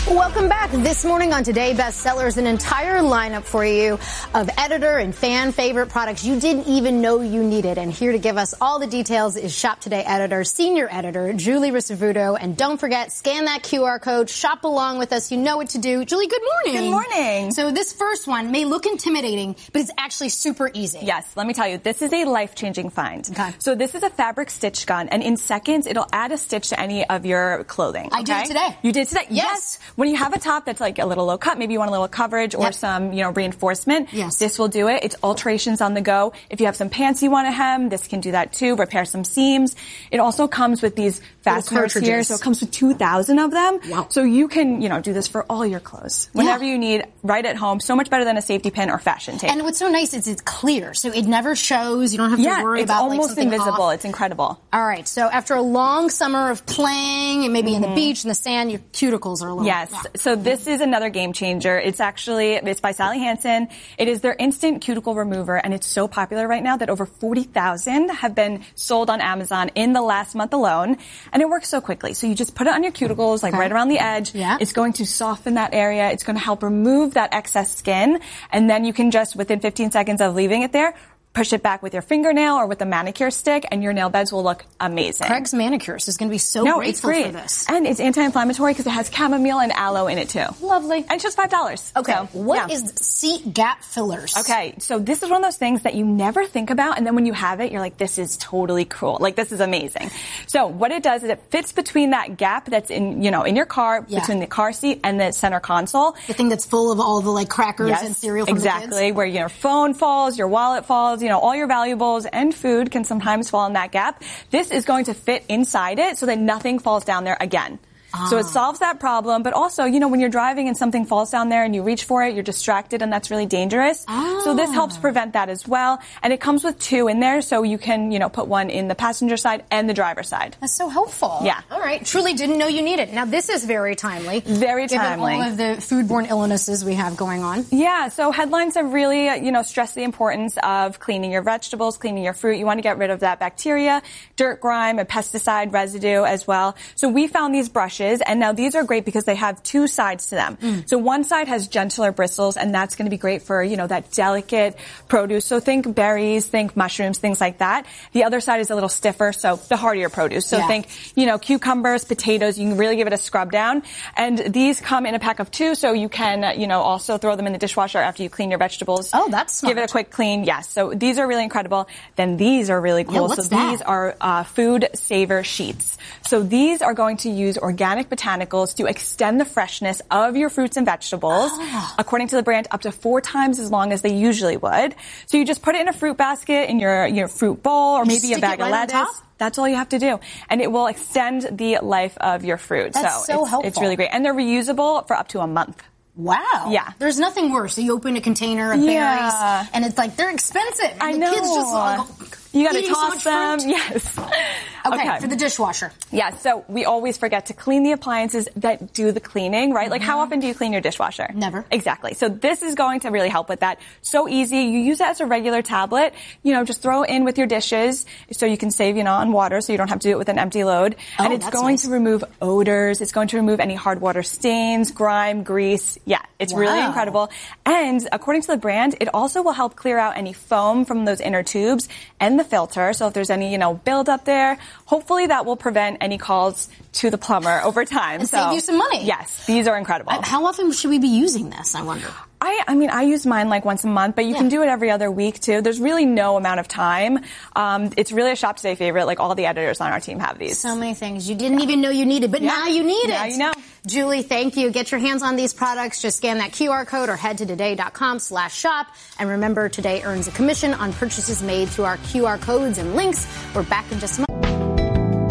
Welcome back. This morning on Today Bestsellers, an entire lineup for you of editor and fan favorite products you didn't even know you needed. And here to give us all the details is Shop Today editor, senior editor, Julie Risavuto. And don't forget, scan that QR code, shop along with us. You know what to do. Julie, good morning. Good morning. So this first one may look intimidating, but it's actually super easy. Yes, let me tell you, this is a life-changing find. Okay. So this is a fabric stitch gun, and in seconds, it'll add a stitch to any of your clothing. I did it today. You did today? Yes. When you have a top that's like a little low cut, maybe you want a little coverage or some, reinforcement. Yes. This will do it. It's alterations on the go. If you have some pants you want to hem, this can do that too. Repair some seams. It also comes with these fasteners here, so it comes with 2,000 of them. Wow. So you can, do this for all your clothes whenever you need, right at home. So much better than a safety pin or fashion tape. And what's so nice is it's clear, so it never shows. You don't have to worry about it's almost something invisible. off. It's incredible. All right, so after a long summer of playing, and maybe in the beach, in the sand, your cuticles are a little... Yes, so this is another game changer. It's by Sally Hansen. It is their instant cuticle remover, and it's so popular right now that over 40,000 have been sold on Amazon in the last month alone, and it works so quickly. So you just put it on your cuticles, right around the edge. Yeah. It's going to soften that area. It's going to help remove that excess skin, and then you can just, within 15 seconds of leaving it there, push it back with your fingernail or with a manicure stick, and your nail beds will look amazing. Craig's Manicures is going to be so grateful for this. And it's anti-inflammatory because it has chamomile and aloe in it too. Lovely. And it's just $5. Okay, So, what is seat gap fillers? Okay, so this is one of those things that you never think about, and then when you have it, you're like, this is totally cool. Like, this is amazing. So what it does is it fits between that gap that's in your car, between the car seat and the center console. The thing that's full of all the crackers and cereal from the kids? Exactly, where your phone falls, your wallet falls, all your valuables and food can sometimes fall in that gap. This is going to fit inside it so that nothing falls down there again. So it solves that problem, but also, when you're driving and something falls down there and you reach for it, you're distracted, and that's really dangerous. So this helps prevent that as well. And it comes with two in there, so you can, put one in the passenger side and the driver's side. That's so helpful. Yeah. All right. Truly didn't know you needed it. Now, this is very timely. Very timely. Given all of the foodborne illnesses we have going on. Yeah, so headlines have really, stressed the importance of cleaning your vegetables, cleaning your fruit. You want to get rid of that bacteria, dirt, grime, and pesticide residue as well. So we found these brushes. And now these are great because they have two sides to them. So one side has gentler bristles, and that's going to be great for, that delicate produce. So think berries, think mushrooms, things like that. The other side is a little stiffer, so the heartier produce. So think, cucumbers, potatoes. You can really give it a scrub down. And these come in a pack of 2, so you can, also throw them in the dishwasher after you clean your vegetables. Oh, that's smart. Give it a quick clean. Yes. So these are really incredible. Then these are really cool. Yeah, what's that? These are food saver sheets. So these are going to use organic botanicals to extend the freshness of your fruits and vegetables, according to the brand, up to 4 times as long as they usually would. So you just put it in a fruit basket, in your fruit bowl, or maybe a bag of lettuce. That's all you have to do. And it will extend the life of your fruit. That's so helpful. It's really great. And they're reusable for up to a month. Wow. Yeah. There's nothing worse. So you open a container of berries, and it's like, they're expensive. And I the know. kids just you got to eating toss so much them. fruit. Yes. Okay, for the dishwasher. Yeah, so we always forget to clean the appliances that do the cleaning, right? Like, how often do you clean your dishwasher? Never. Exactly. So this is going to really help with that. So easy. You use it as a regular tablet. Just throw it in with your dishes so you can save, on water so you don't have to do it with an empty load. And it's going to remove odors. It's going to remove any hard water stains, grime, grease. Yeah, it's really incredible. And according to the brand, it also will help clear out any foam from those inner tubes and the filter. So if there's any, build up there, hopefully that will prevent any calls to the plumber over time. And save you some money. Yes, these are incredible. How often should we be using this, I wonder? I use mine like once a month, but you can do it every other week too. There's really no amount of time. It's really a Shop Today favorite. Like, all the editors on our team have these. So many things you didn't even know you needed, but now you need it. Now you know. Julie, thank you. Get your hands on these products. Just scan that QR code or head to today.com/shop. And remember, Today earns a commission on purchases made through our QR codes and links. We're back in just a moment.